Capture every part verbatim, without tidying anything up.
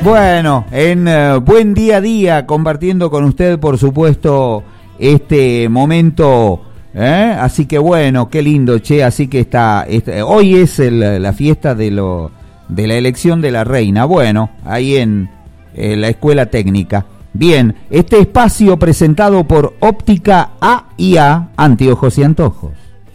Bueno, en uh, buen día a día, compartiendo con usted, por supuesto, este momento, ¿eh? Así que bueno, qué lindo, che, así que está, está hoy es el, la fiesta de lo de la elección de la reina, bueno, ahí en, en la escuela técnica. Bien, este espacio presentado por Óptica A y A, anteojos y antojos.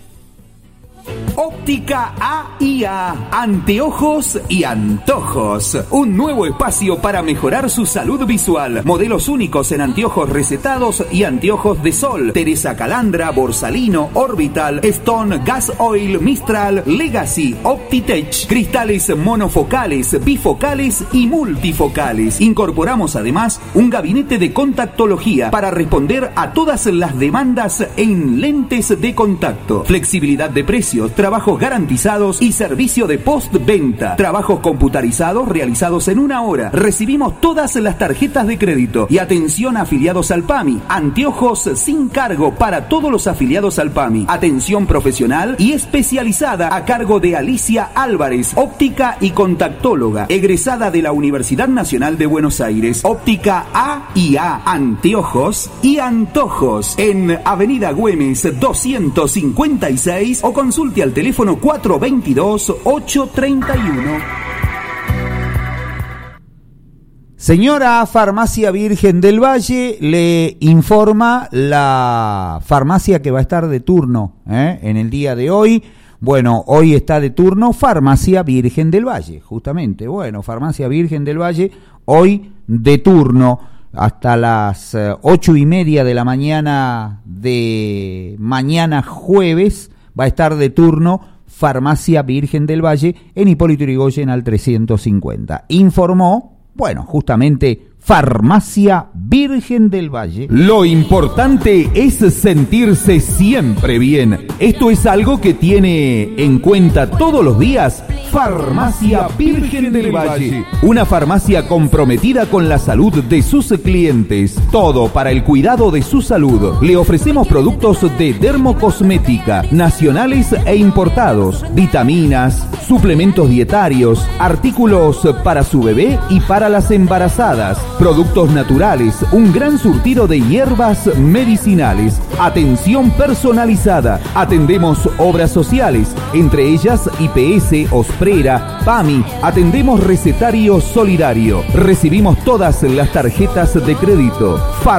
Óptica A y A, anteojos y antojos. Un nuevo espacio para mejorar su salud visual. Modelos únicos en anteojos recetados y anteojos de sol. Teresa Calandra, Borsalino, Orbital, Stone, Gas Oil, Mistral, Legacy, Optitech. Cristales monofocales, bifocales y multifocales. Incorporamos además un gabinete de contactología para responder a todas las demandas en lentes de contacto. Flexibilidad de precios, trabajos garantizados y servicio de postventa. Trabajos computarizados realizados en una hora. Recibimos todas las tarjetas de crédito y atención a afiliados al P A M I. Anteojos sin cargo para todos los afiliados al P A M I. Atención profesional y especializada a cargo de Alicia Álvarez, óptica y contactóloga, egresada de la Universidad Nacional de Buenos Aires. Óptica A y A, anteojos y antojos. En Avenida Güemes doscientos cincuenta y seis o consulte al teléfono cuatro veintidós, ocho treinta y uno. Señora Farmacia Virgen del Valle, le informa la farmacia que va a estar de turno ¿eh? en el día de hoy. Bueno, hoy está de turno Farmacia Virgen del Valle, justamente. Bueno, Farmacia Virgen del Valle, hoy de turno hasta las eh, ocho y media de la mañana de mañana jueves. Va a estar de turno Farmacia Virgen del Valle en Hipólito Yrigoyen al trescientos cincuenta. Informó, bueno, justamente Farmacia Virgen del Valle. Lo importante es sentirse siempre bien. Esto es algo que tiene en cuenta todos los días Farmacia Virgen del Valle. Una farmacia comprometida con la salud de sus clientes. Todo para el cuidado de su salud. Le ofrecemos productos de dermocosmética, nacionales e importados, vitaminas, suplementos dietarios, artículos para su bebé y para las embarazadas. Productos naturales, un gran surtido de hierbas medicinales, atención personalizada, atendemos obras sociales, entre ellas I P S, Osprera, P A M I, atendemos recetario solidario, recibimos todas las tarjetas de crédito.